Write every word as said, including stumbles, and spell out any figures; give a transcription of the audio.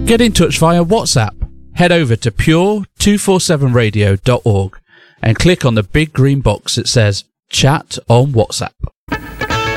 Get in touch via WhatsApp. Head over to pure two forty-seven radio dot org and click on the big green box that says Chat on WhatsApp.